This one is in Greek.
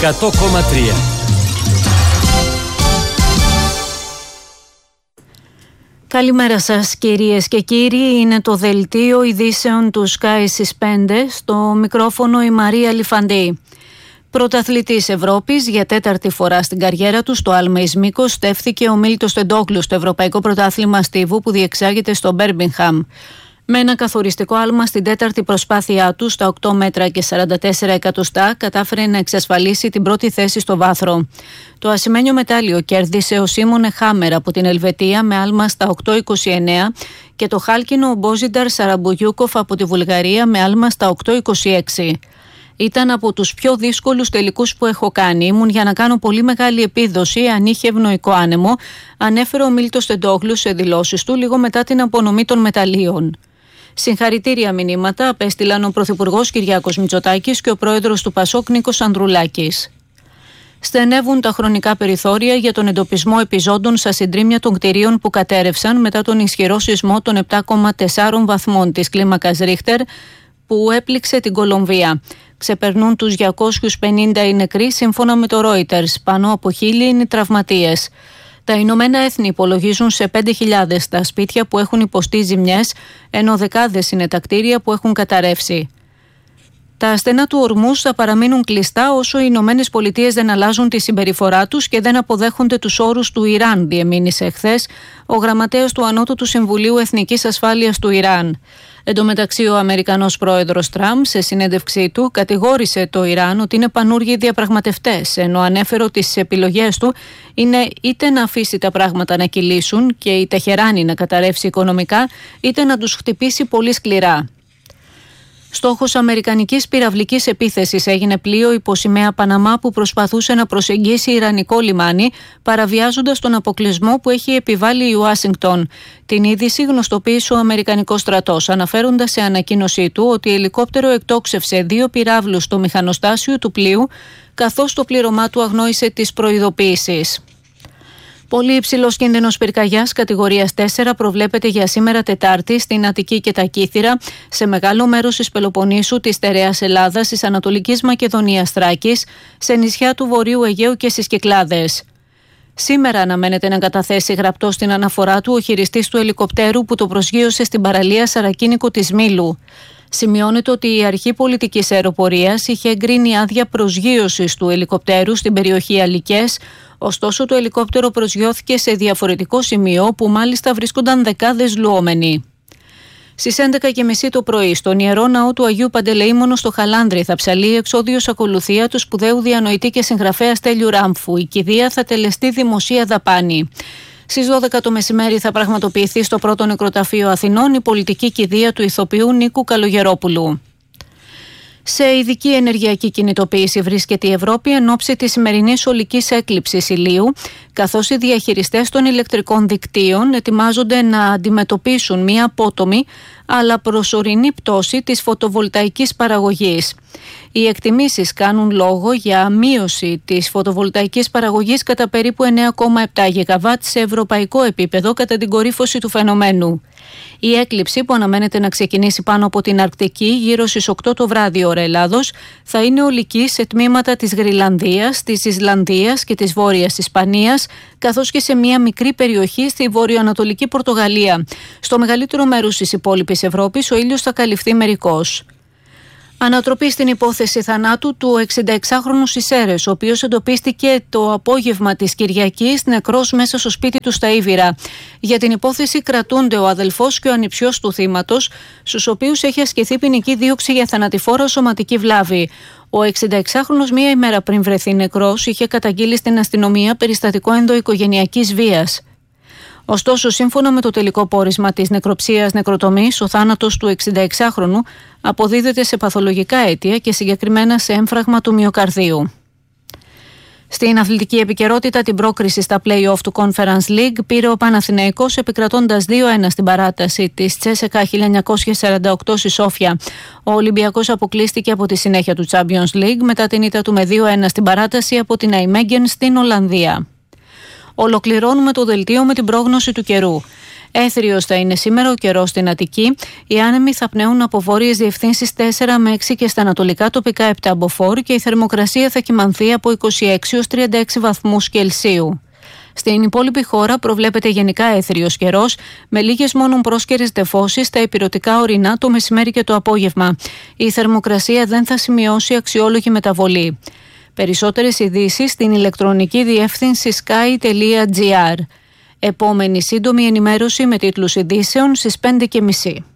100,3. Καλημέρα σας κυρίες και κύριοι, είναι το δελτίο ειδήσεων του Sky στις 5, στο μικρόφωνο η Μαρία Λιφαντή. Πρωταθλητής Ευρώπης για τέταρτη φορά στην καριέρα του στο άλμα εις μήκος στέφθηκε ο Μίλτος Τεντόγλου στο Ευρωπαϊκό Πρωτάθλημα Στίβου που διεξάγεται στο Μπέρμιγχαμ. Με ένα καθοριστικό άλμα στην τέταρτη προσπάθειά του στα 8 μέτρα και 44 εκατοστά κατάφερε να εξασφαλίσει την πρώτη θέση στο βάθρο. Το ασημένιο μετάλλιο κέρδισε ο Σίμονε Χάμερ από την Ελβετία με άλμα στα 8,29 και το χάλκινο ο Μπόζινταρ Σαραμπουγιούκοφ από τη Βουλγαρία με άλμα στα 8,26. Ήταν από τους πιο δύσκολους τελικούς που έχω κάνει. Ήμουν για να κάνω πολύ μεγάλη επίδοση αν είχε ευνοϊκό άνεμο, ανέφερε ο Μίλτος Τεντόγλου σε δηλώσεις του λίγο μετά την απονομή των μεταλλίων. Συγχαρητήρια μηνύματα απέστειλαν ο Πρωθυπουργός Κυριάκος Μητσοτάκης και ο Πρόεδρος του Πασόκ Νίκος Ανδρουλάκης. Στενεύουν τα χρονικά περιθώρια για τον εντοπισμό επιζώντων στα συντρίμμια των κτηρίων που κατέρευσαν μετά τον ισχυρό σεισμό των 7,4 βαθμών της κλίμακας Ρίχτερ που έπληξε την Κολομβία. Ξεπερνούν τους 250 οι νεκροί σύμφωνα με το Reuters, πάνω από 1.000 είναι οι τραυματίες. Τα Ηνωμένα Έθνη υπολογίζουν σε 5.000 τα σπίτια που έχουν υποστεί ζημιές, ενώ δεκάδες είναι τα κτίρια που έχουν καταρρεύσει. Τα στενά του Ορμούς θα παραμείνουν κλειστά όσο οι Ηνωμένες Πολιτείες δεν αλλάζουν τη συμπεριφορά τους και δεν αποδέχονται τους όρους του Ιράν, διεμήνυσε χθες ο γραμματέας του Ανώτατου Συμβουλίου Εθνικής Ασφάλειας του Ιράν. Εν τω μεταξύ, ο Αμερικανός πρόεδρος Τραμπ, σε συνέντευξή του, κατηγόρησε το Ιράν ότι είναι πανούργιοι διαπραγματευτές, ενώ ανέφερε ότι στις επιλογές του είναι είτε να αφήσει τα πράγματα να κυλήσουν και η Τεχεράνη να καταρρεύσει οικονομικά, είτε να τους χτυπήσει πολύ σκληρά. Στόχος αμερικανικής πυραυλικής επίθεσης έγινε πλοίο υπό σημαία Παναμά που προσπαθούσε να προσεγγίσει ιρανικό λιμάνι, παραβιάζοντας τον αποκλεισμό που έχει επιβάλει η Ουάσιγκτον. Την είδηση γνωστοποίησε ο Αμερικανικός στρατός, αναφέροντας σε ανακοίνωσή του ότι ελικόπτερο εκτόξευσε 2 πυράβλους στο μηχανοστάσιο του πλοίου, καθώς το πλήρωμά του αγνόησε τις προειδοποίησεις. Πολύ υψηλός κίνδυνος πυρκαγιάς κατηγορίας 4 προβλέπεται για σήμερα Τετάρτη στην Αττική και τα Κύθυρα, σε μεγάλο μέρος της Πελοποννήσου, της Στερεάς Ελλάδας, της Ανατολικής Μακεδονίας Θράκης, σε νησιά του Βορείου Αιγαίου και στις Κυκλάδες. Σήμερα αναμένεται να καταθέσει γραπτό στην αναφορά του ο χειριστής του ελικοπτέρου που το προσγείωσε στην παραλία Σαρακίνικο της Μήλου. Σημειώνεται ότι η Αρχή Πολιτικής Αεροπορίας είχε εγκρίνει άδεια προσγείωσης του ελικοπτέρου στην περιοχή Αλικές, ωστόσο το ελικόπτερο προσγειώθηκε σε διαφορετικό σημείο που μάλιστα βρίσκονταν δεκάδες λουόμενοι. Στις 11.30 το πρωί, στον Ιερό Ναό του Αγίου Παντελεήμονο στο Χαλάνδρη, θα ψαλεί εξόδιος ακολουθία του σπουδαίου διανοητή και συγγραφέα Στέλιου Ράμφου. Η κηδεία θα τελεστεί δημοσία δαπάνη. Στις 12 το μεσημέρι θα πραγματοποιηθεί στο Πρώτο Νεκροταφείο Αθηνών η πολιτική κηδεία του ηθοποιού Νίκου Καλογερόπουλου. Σε ειδική ενεργειακή κινητοποίηση βρίσκεται η Ευρώπη εν ώψη της σημερινής ολικής έκλειψης ηλίου, καθώς οι διαχειριστές των ηλεκτρικών δικτύων ετοιμάζονται να αντιμετωπίσουν μία απότομη αλλά προσωρινή πτώση της φωτοβολταϊκής παραγωγής. Οι εκτιμήσεις κάνουν λόγο για μείωση της φωτοβολταϊκής παραγωγής κατά περίπου 9,7 γιγαβάτ σε ευρωπαϊκό επίπεδο κατά την κορύφωση του φαινομένου. Η έκλειψη που αναμένεται να ξεκινήσει πάνω από την Αρκτική γύρω στις 8 το βράδυ ώρα Ελλάδος θα είναι ολική σε τμήματα της Γρυλανδίας, της Ισλανδίας και της Βόρειας Ισπανίας, καθώς και σε μια μικρή περιοχή στη βορειοανατολική Πορτογαλία. Στο μεγαλύτερο μέρος της υπόλοιπης Ευρώπης ο ήλιος θα καλυφθεί μερικώς. Ανατροπή στην υπόθεση θανάτου του 66χρονου στις Σέρρες, ο οποίος εντοπίστηκε το απόγευμα της Κυριακής νεκρός μέσα στο σπίτι του στα Ήβυρα. Για την υπόθεση κρατούνται ο αδελφός και ο ανιψιός του θύματος, στους οποίους έχει ασκηθεί ποινική δίωξη για θανατηφόρα σωματική βλάβη. Ο 66χρονος μία ημέρα πριν βρεθεί νεκρός είχε καταγγείλει στην αστυνομία περιστατικό ενδοοικογενειακής βίας. Ωστόσο, σύμφωνα με το τελικό πόρισμα της νεκροψίας νεκροτομής, ο θάνατος του 66χρονου αποδίδεται σε παθολογικά αίτια και συγκεκριμένα σε έμφραγμα του μυοκαρδίου. Στην αθλητική επικαιρότητα, την πρόκριση στα play-off του Conference League πήρε ο Παναθηναϊκός επικρατώντας 2-1 στην παράταση της Τσέσεκα 1948 στη Σόφια. Ο Ολυμπιακός αποκλείστηκε από τη συνέχεια του Champions League μετά την ήττα του με 2-1 στην παράταση από την Αϊμέγγεν στην Ολλανδία. Ολοκληρώνουμε το δελτίο με την πρόγνωση του καιρού. Έθριος θα είναι σήμερα ο καιρός στην Αττική. Οι άνεμοι θα πνέουν από βόρειες διευθύνσεις 4 με 6 και στα ανατολικά τοπικά 7 μποφόρ και η θερμοκρασία θα κυμανθεί από 26 έως 36 βαθμούς Κελσίου. Στην υπόλοιπη χώρα προβλέπεται γενικά έθριος καιρός, με λίγες μόνον πρόσκαιρες νεφώσεις στα ηπειρωτικά ορεινά το μεσημέρι και το απόγευμα. Η θερμοκρασία δεν θα σημειώσει αξιόλογη μεταβολή. Περισσότερες ειδήσεις στην ηλεκτρονική διεύθυνση sky.gr. Επόμενη σύντομη ενημέρωση με τίτλους ειδήσεων στις 5:30.